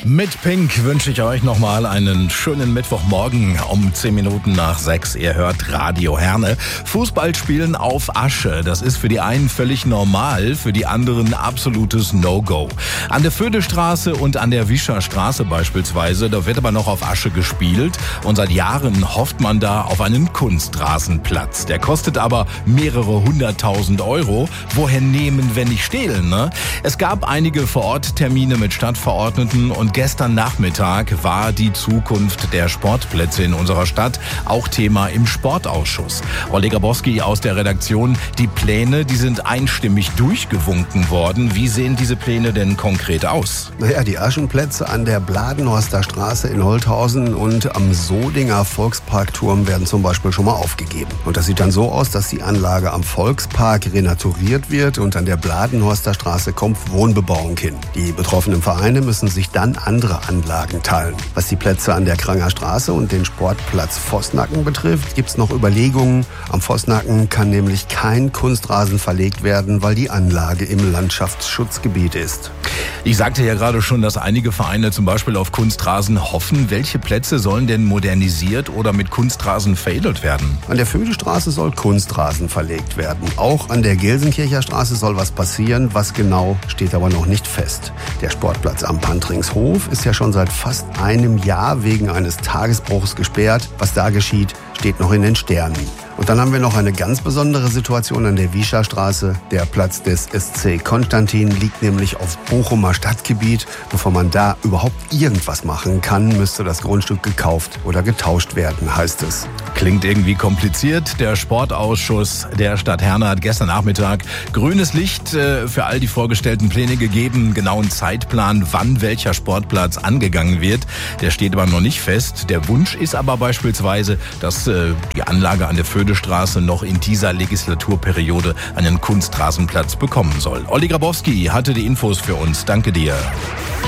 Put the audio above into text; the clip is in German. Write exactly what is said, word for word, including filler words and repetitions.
Mit Pink wünsche ich euch nochmal einen schönen Mittwochmorgen um zehn Minuten nach sechs. Ihr hört Radio Herne. Fußballspielen auf Asche, das ist für die einen völlig normal, für die anderen absolutes No-Go. An der Födestraße und an der Wischerstraße beispielsweise, da wird aber noch auf Asche gespielt. Und seit Jahren hofft man da auf einen Kunstrasenplatz. Der kostet aber mehrere hunderttausend Euro. Woher nehmen, wenn nicht stehlen, ne? Es gab einige Vor-Ort-Termine mit Stadtverordneten und gestern Nachmittag war die Zukunft der Sportplätze in unserer Stadt auch Thema im Sportausschuss. Olli Grabowski aus der Redaktion, die Pläne, die sind einstimmig durchgewunken worden. Wie sehen diese Pläne denn konkret aus? Naja, die Aschenplätze an der Bladenhorster Straße in Holthausen und am Solinger Volksparkturm werden zum Beispiel schon mal aufgegeben. Und das sieht dann so aus, dass die Anlage am Volkspark renaturiert wird und an der Bladenhorster Straße kommt Wohnbebauung hin. Die betroffenen Vereine müssen sich dann andere Anlagen teilen. Was die Plätze an der Kranger Straße und den Sportplatz Voßnacken betrifft, gibt es noch Überlegungen. Am Voßnacken kann nämlich kein Kunstrasen verlegt werden, weil die Anlage im Landschaftsschutzgebiet ist. Ich sagte ja gerade schon, dass einige Vereine zum Beispiel auf Kunstrasen hoffen. Welche Plätze sollen denn modernisiert oder mit Kunstrasen veredelt werden? An der Födestraße soll Kunstrasen verlegt werden. Auch an der Gelsenkircher Straße soll was passieren. Was genau, steht aber noch nicht fest. Der Sportplatz am Pantringshof ist ja schon seit fast einem Jahr wegen eines Tagesbruchs gesperrt. Was da geschieht, steht noch in den Sternen. Und dann haben wir noch eine ganz besondere Situation an der Wischerstraße. Der Platz des S C Konstantin liegt nämlich auf Bochumer Stadtgebiet. Bevor man da überhaupt irgendwas machen kann, müsste das Grundstück gekauft oder getauscht werden, heißt es. Klingt irgendwie kompliziert. Der Sportausschuss der Stadt Herne hat gestern Nachmittag grünes Licht für all die vorgestellten Pläne gegeben. Genauen Zeitplan, wann welcher Sportplatz angegangen wird, der steht aber noch nicht fest. Der Wunsch ist aber beispielsweise, dass die Anlage an der Födestraße noch in dieser Legislaturperiode einen Kunstrasenplatz bekommen soll. Olli Grabowski hatte die Infos für uns. Danke dir.